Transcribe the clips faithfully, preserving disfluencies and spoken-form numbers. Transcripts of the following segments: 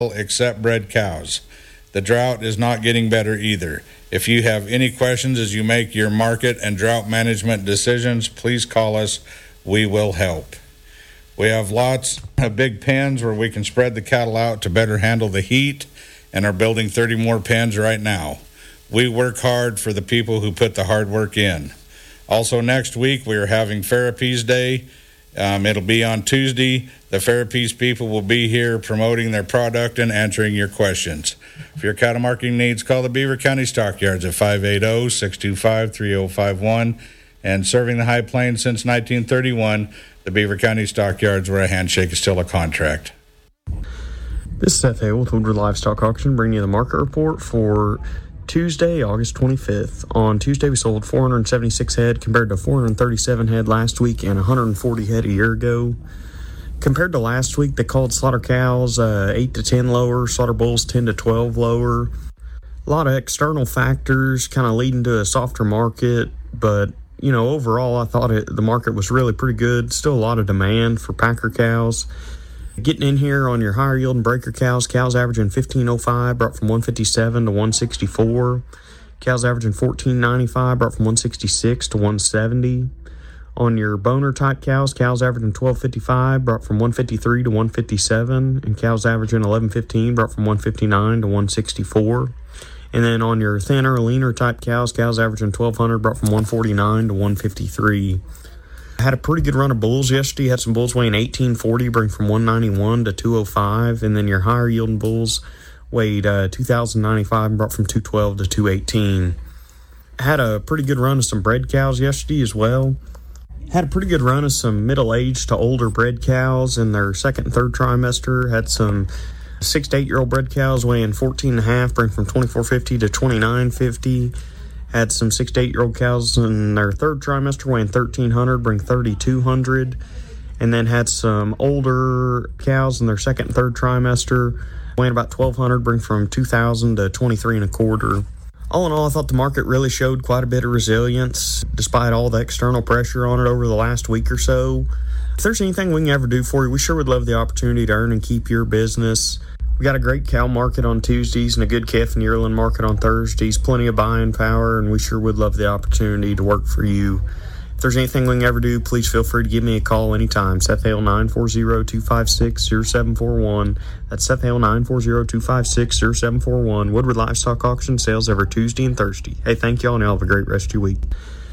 except bred cows. The drought is not getting better either. If you have any questions as you make your market and drought management decisions, please call us. We will help. We have lots of big pens where we can spread the cattle out to better handle the heat and are building thirty more pens right now. We work hard for the people who put the hard work in. Also next week we are having Therapies Day. Um, it'll be on Tuesday. The Therapies people will be here promoting their product and answering your questions. For your cattle marketing needs, call the Beaver County Stockyards at five eight zero, six two five, three zero five one. And serving the High Plains since nineteen thirty-one, the Beaver County Stockyards, where a handshake is still a contract. This is Seth Hale with Woodward Livestock Auction, bringing you the market report for Tuesday, August twenty-fifth. On Tuesday, we sold four hundred seventy-six head compared to four hundred thirty-seven head last week and one hundred forty head a year ago. Compared to last week, they called slaughter cows uh, eight to ten lower, slaughter bulls ten to twelve lower. A lot of external factors kind of leading to a softer market, but, you know, overall, I thought it, the market was really pretty good. Still a lot of demand for packer cows. Getting in here on your higher yielding breaker cows, cows averaging fifteen oh five, brought from one fifty-seven to one sixty-four. Cows averaging fourteen ninety-five, brought from one sixty-six to one seventy. On your boner type cows, cows averaging twelve fifty-five, brought from one fifty-three to one fifty-seven, and cows averaging eleven fifteen, brought from one fifty-nine to one sixty-four. And then on your thinner, leaner type cows, cows averaging twelve hundred, brought from one forty-nine to one fifty-three. I had a pretty good run of bulls yesterday. Had some bulls weighing eighteen forty, bring from one ninety-one to two oh five, and then your higher yielding bulls weighed uh, two thousand ninety-five and brought from two twelve to two eighteen. I had a pretty good run of some bred cows yesterday as well. Had a pretty good run of some middle-aged to older bred cows in their second and third trimester. Had some six to eight-year-old bred cows weighing fourteen and a half, bring from twenty-four fifty to twenty-nine fifty. Had some six to eight-year-old cows in their third trimester weighing thirteen hundred, bring thirty-two hundred. And then had some older cows in their second and third trimester weighing about twelve hundred, bring from two thousand to twenty-three and a quarter. All in all, I thought the market really showed quite a bit of resilience despite all the external pressure on it over the last week or so. If there's anything we can ever do for you, we sure would love the opportunity to earn and keep your business. We got a great cow market on Tuesdays and a good calf and yearling market on Thursdays, plenty of buying power, and we sure would love the opportunity to work for you. If there's anything we can ever do, please feel free to give me a call anytime. Seth Hale, nine four zero, two five six, zero seven four one. That's Seth Hale, nine four zero, two five six, zero seven four one. Woodward Livestock Auction, sales every Tuesday and Thursday. Hey, thank y'all, and y'all have a great rest of your week.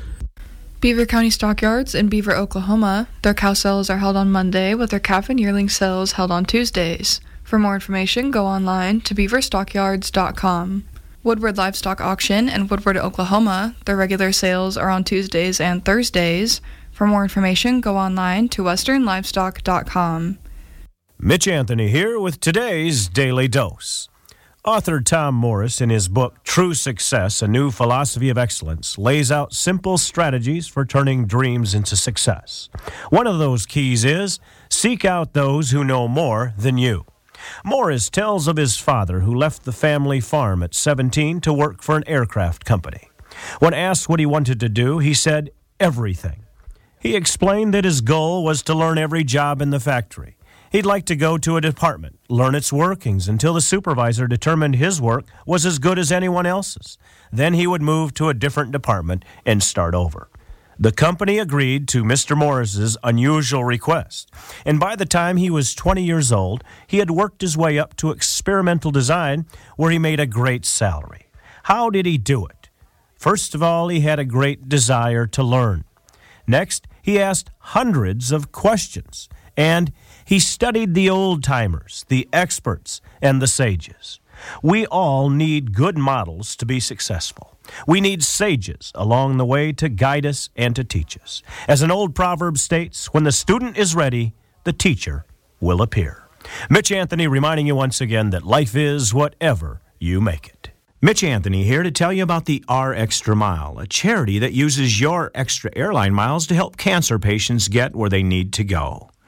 Beaver County Stockyards in Beaver, Oklahoma. Their cow sales are held on Monday, with their calf and yearling sales held on Tuesdays. For more information, go online to beaver stockyards dot com. Woodward Livestock Auction in Woodward, Oklahoma. Their regular sales are on Tuesdays and Thursdays. For more information, go online to western livestock dot com. Mitch Anthony here with today's Daily Dose. Author Tom Morris, in his book True Success, A New Philosophy of Excellence, lays out simple strategies for turning dreams into success. One of those keys is seek out those who know more than you. Morris tells of his father who left the family farm at seventeen to work for an aircraft company. When asked what he wanted to do, he said, everything. He explained that his goal was to learn every job in the factory. He'd like to go to a department, learn its workings until the supervisor determined his work was as good as anyone else's. Then he would move to a different department and start over. The company agreed to Mister Morris's unusual request, and by the time he was twenty years old, he had worked his way up to experimental design where he made a great salary. How did he do it? First of all, he had a great desire to learn. Next, he asked hundreds of questions, and he studied the old-timers, the experts, and the sages. We all need good models to be successful. We need sages along the way to guide us and to teach us. As an old proverb states, when the student is ready, the teacher will appear. Mitch Anthony reminding you once again that life is whatever you make it. Mitch Anthony here to tell you about the R Extra Mile, a charity that uses your extra airline miles to help cancer patients get where they need to go.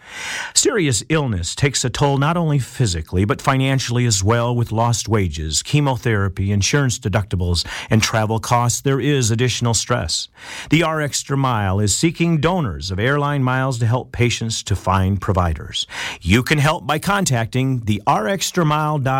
Serious illness takes a toll not only physically, but financially as well, with lost wages, chemotherapy, insurance deductibles, and travel costs. There is additional stress. The R Extra Mile is seeking donors of airline miles to help patients to find providers. You can help by contacting the r extra mile dot